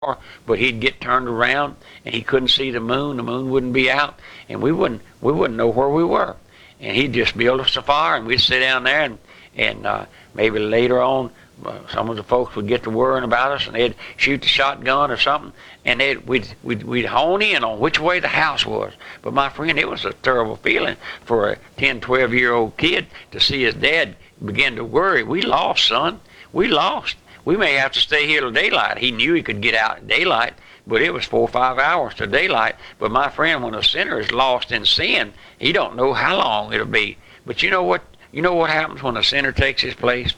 but he'd get turned around and he couldn't see the moon wouldn't be out, and we wouldn't know where we were. And he'd just build us a fire, and we'd sit down there, and maybe later on, some of the folks would get to worrying about us, and they'd shoot the shotgun or something, and we'd hone in on which way the house was. But my friend, it was a terrible feeling for a 10, 12-year-old kid to see his dad begin to worry. We lost, son. We lost. We may have to stay here till daylight. He knew he could get out at daylight, but it was 4 or 5 hours to daylight. But my friend, when a sinner is lost in sin, he don't know how long it'll be. But you know what? You know what happens when a sinner takes his place?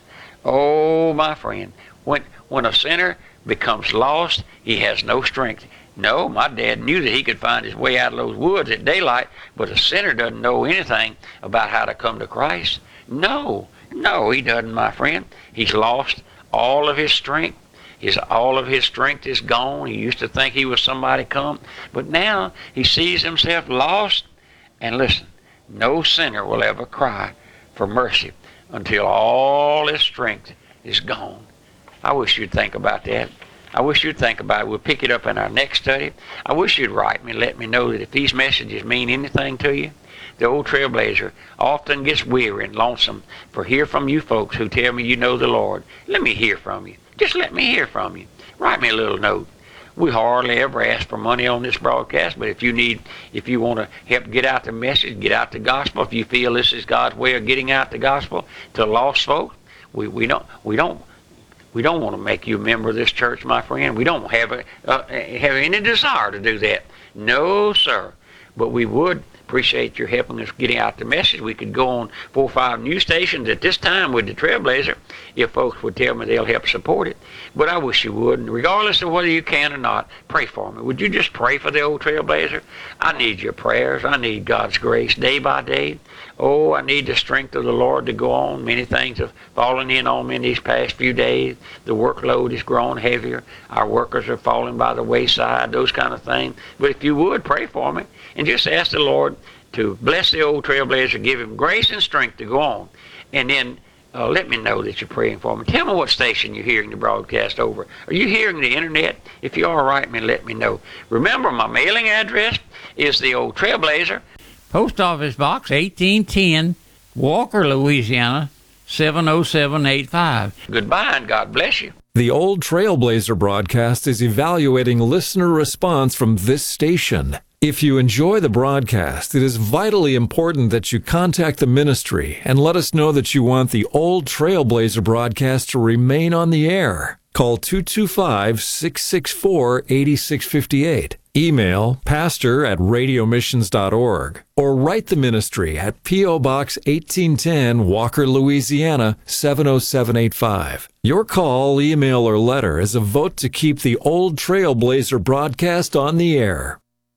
Oh, my friend, when a sinner becomes lost, he has no strength. No, my dad knew that he could find his way out of those woods at daylight, but a sinner doesn't know anything about how to come to Christ. No, he doesn't, my friend. He's lost all of his strength. All of his strength is gone. He used to think he was somebody come, but now he sees himself lost. And listen, no sinner will ever cry for mercy until all his strength is gone. I wish you'd think about that. I wish you'd think about it. We'll pick it up in our next study. I wish you'd write me and let me know that if these messages mean anything to you. The old trailblazer often gets weary and lonesome for hear from you folks who tell me you know the Lord. Let me hear from you. Just let me hear from you. Write me a little note. We hardly ever ask for money on this broadcast, but if you want to help get out the message, get out the gospel, if you feel this is God's way of getting out the gospel to lost folks, we don't want to make you a member of this church, my friend. We don't have any desire to do that. No, sir. But we would appreciate your helping us getting out the message. We could go on 4 or 5 news stations at this time with the Trailblazer if folks would tell me they'll help support it. But I wish you would. And regardless of whether you can or not, pray for me. Would you just pray for the old Trailblazer? I need your prayers. I need God's grace day by day. Oh, I need the strength of the Lord to go on. Many things have fallen in on me in these past few days. The workload has grown heavier. Our workers are falling by the wayside, those kind of things. But if you would, pray for me and just ask the Lord to bless the old Trailblazer, give him grace and strength to go on. And then let me know that you're praying for me. Tell me what station you're hearing the broadcast over. Are you hearing the internet? If you are, write me and let me know. Remember, my mailing address is the old Trailblazer, Post Office Box 1810, Walker, Louisiana, 70785. Goodbye, and God bless you. The Old Trailblazer broadcast is evaluating listener response from this station. If you enjoy the broadcast, it is vitally important that you contact the ministry and let us know that you want the Old Trailblazer broadcast to remain on the air. Call 225-664-8658. Email pastor@radiomissions.org or write the ministry at P.O. Box 1810, Walker, Louisiana, 70785. Your call, email, or letter is a vote to keep the Old Trailblazer broadcast on the air.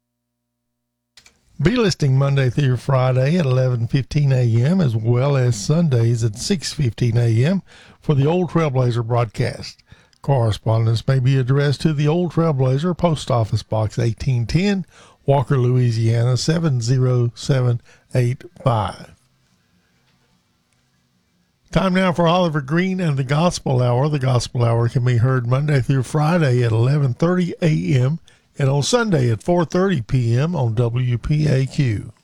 Be listening Monday through Friday at 11:15 a.m. as well as Sundays at 6:15 a.m. for the Old Trailblazer broadcast. Correspondence may be addressed to the Old Trailblazer, Post Office Box 1810, Walker, Louisiana, 70785. Time now for Oliver Green and the Gospel Hour. The Gospel Hour can be heard Monday through Friday at 11:30 a.m. and on Sunday at 4:30 p.m. on WPAQ.